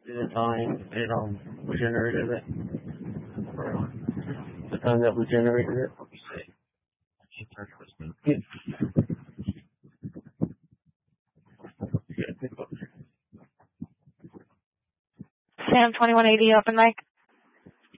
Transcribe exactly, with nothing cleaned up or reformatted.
the time it um we generated it. The time that we generated it. Yeah. Sam twenty-one eighty open mic.